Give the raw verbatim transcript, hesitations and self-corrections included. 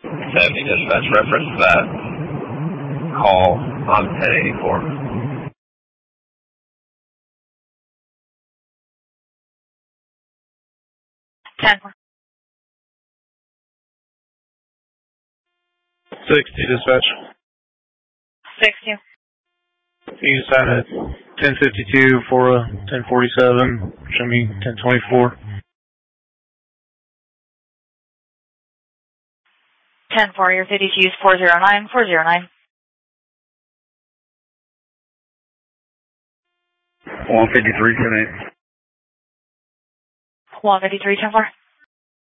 seventy dispatch, reference that call on ten eighty-four. ten. sixty dispatch. sixty. You just had a ten fifty-two for a ten forty-seven, show me ten twenty-four. ten four, your fifty-two is four zero nine, four zero nine. one fifty-three, ten eight. one fifty-three, ten four.